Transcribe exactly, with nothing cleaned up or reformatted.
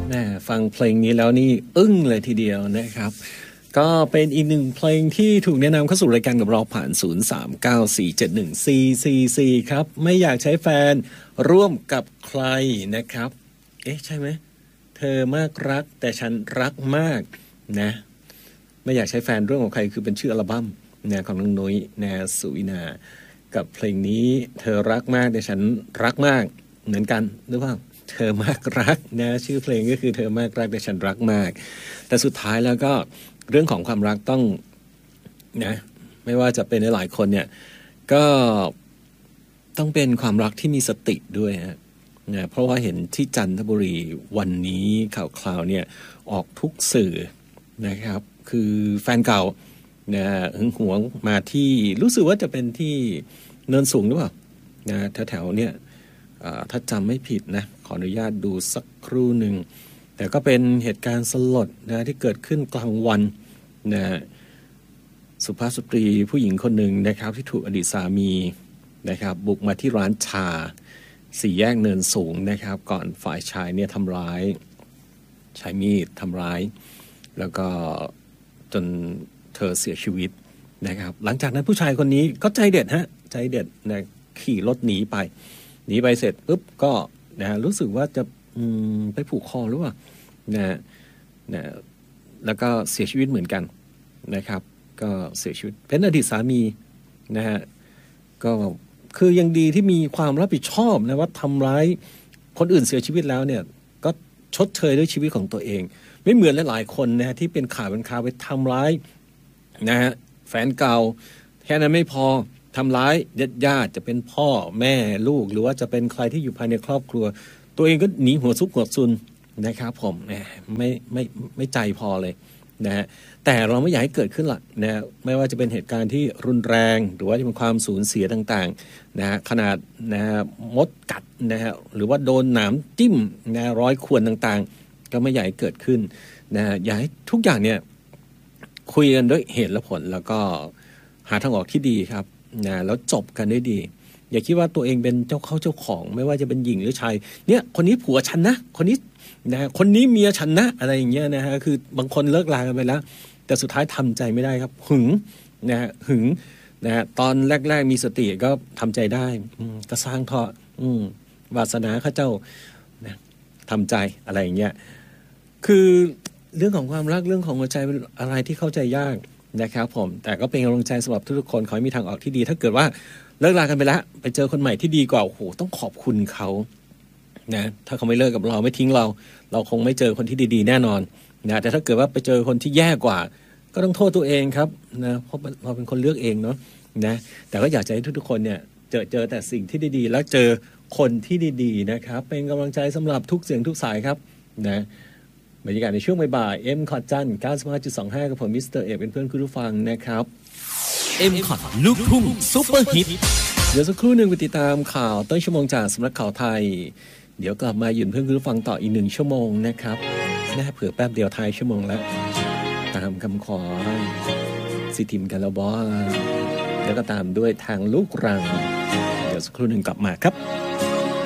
แม่ฟังเพลงนี้แล้วนี่อึ้งเลยทีเดียวนะครับก็เป็นอีกหนึ่งเพลงที่ถูกแนะนำเข้าสู่รายการกับเราผ่านศูนย์ สาม เก้า สี่ เจ็ด หนึ่ง สี่ สี่ สี่ครับไม่อยากใช้แฟนร่วมกับใครนะครับเอ๊ะใช่ไหมเธอมากรักแต่ฉันรักมากนะไม่อยากใช้แฟนร่วมกับใครคือเป็นชื่ออัลบั้มนะของน้องนุ้ยนะสุวินากับเพลงนี้เธอรักมากแต่ฉันรักมากเหมือนกันหรือเปล่าเธอมากรักนะชื่อเพลงก็คือเธอมากรักแต่ฉันรักมากแต่สุดท้ายแล้วก็เรื่องของความรักต้องนะไม่ว่าจะเป็นหลายคนเนี่ยก็ต้องเป็นความรักที่มีสติด้วยฮะนะเพราะว่าเห็นที่จันทบุรีวันนี้ข่าวคราวเนี่ยออกทุกสื่อนะครับคือแฟนเก่านะหึงหวงมาที่รู้สึกว่าจะเป็นที่เนินสูงหรือเปล่านะแถวๆเนี่ยถ้าจำไม่ผิดนะขออนุญาตดูสักครู่หนึ่งแต่ก็เป็นเหตุการณ์สลดนะที่เกิดขึ้นกลางวันนะสุภาพสตรีผู้หญิงคนหนึ่งนะครับที่ถูกอดีตสามีนะครับบุกมาที่ร้านชาสี่แยกเนินสูงนะครับก่อนฝ่ายชายเนี่ยทำร้ายใช้มีดทำร้ายแล้วก็จนเธอเสียชีวิตนะครับหลังจากนั้นผู้ชายคนนี้ก็ใจเด็ดฮะใจเด็ดนะขี่รถหนีไปหนีไปเสร็จปุ๊บก็นะรู้สึกว่าจะไปผูกคอหรือเปล่านะนะแล้วก็เสียชีวิตเหมือนกันนะครับก็เสียชีวิตเป็นอดีตสามีนะฮะก็คือยังดีที่มีความรับผิดชอบนะว่าทำร้ายคนอื่นเสียชีวิตแล้วเนี่ยก็ชดเชยด้วยชีวิตของตัวเองไม่เหมือนหลายๆคนนะฮะที่เป็นข่าวเป็นข่าวไปทำร้ายนะฮะแฟนเก่าแค่นั้นไม่พอทำร้ายญาติญาติจะเป็นพ่อแม่ลูกหรือว่าจะเป็นใครที่อยู่ภายในครอบครัวตัวเองก็หนีหัวซุกหัวซุนนะครับผมไม่ไม่ไม่ใจพอเลยนะฮะแต่เราไม่อยากให้เกิดขึ้นละนะไม่ว่าจะเป็นเหตุการณ์ที่รุนแรงหรือว่าจะเป็นความสูญเสียต่างๆนะฮะขนาดนะฮะมดกัดนะฮะหรือว่าโดนหนามจิ้มนะร้อยข่วนต่างๆก็ไม่อยากให้เกิดขึ้นนะฮะอยากให้ทุกอย่างเนี่ยคุยกันด้วยเหตุและผลแล้วก็หาทางออกที่ดีครับนะแล้วจบกันได้ดีอย่าคิดว่าตัวเองเป็นเจ้าเข้าเจ้าของไม่ว่าจะเป็นหญิงหรือชายเนี่ยคนนี้ผัวฉันนะคนนี้นะคนนี้เมียฉันนะอะไรอย่างเงี้ยนะฮะคือบางคนเลิกลากันไปแล้วแต่สุดท้ายทำใจไม่ได้ครับหึงนะฮะหึงนะฮะตอนแรกๆมีสติก็ทำใจได้ก็สร้างทออืมวาสนาข้าเจ้านะทำใจอะไรอย่างเงี้ยคือเรื่องของความรักเรื่องของหัวใจเป็นอะไรที่เข้าใจยากนะครับผมแต่ก็เป็นกำลังใจสำหรับทุกคนขอให้มีทางออกที่ดีถ้าเกิดว่าเลิกลากันไปแล้วไปเจอคนใหม่ที่ดีกว่าโอ้โหต้องขอบคุณเขานะถ้าเขาไม่เลิกกับเราไม่ทิ้งเราเราคงไม่เจอคนที่ดีๆแน่นอนนะแต่ถ้าเกิดว่าไปเจอคนที่แย่กว่าก็ต้องโทษตัวเองครับนะเพราะเราเป็นคนเลือกเองเนาะนะแต่ก็อยากจะให้ทุกๆคนเนี่ยเจอเจอแต่สิ่งที่ดีๆแล้วเจอคนที่ดีๆนะครับเป็นกำลังใจสำหรับทุกเสียงทุกสายครับนะบรรยากาศในช่วงบ่ายๆเอ็มคอร์ดจัน เก้าสิบห้าจุดสองห้า กับผมมิสเตอร์เอกเป็นเพื่อนคุณผู้ฟังนะครับเอ็มคอร์ดลูกทุ่งซุปเปอร์ฮิตเดี๋ยวสักครู่หนึ่งไปติดตามข่าวต้นชั่วโมงจากสำนักข่าวไทยเดี๋ยวกลับมายืนเพื่อนคุณผู้ฟังต่ออีกหนึ่งชั่วโมงนะครับน่าเผื่อแป๊บเดียวท้ายชั่วโมงแล้วตามคำขอสิทิมกันแล้วบอแล้วก็ตามด้วยทางลูกรังเดี๋ยวสักครู่หนึ่งกลับมาครับ